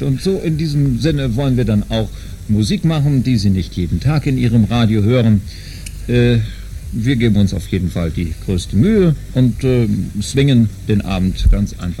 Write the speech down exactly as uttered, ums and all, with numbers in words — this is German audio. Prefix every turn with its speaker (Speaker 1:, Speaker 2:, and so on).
Speaker 1: gesagt. Und so in diesem Sinne wollen wir dann auch Musik machen, die Sie nicht jeden Tag in Ihrem Radio hören. Äh, wir geben uns auf jeden Fall die größte Mühe und äh, swingen den Abend ganz einfach.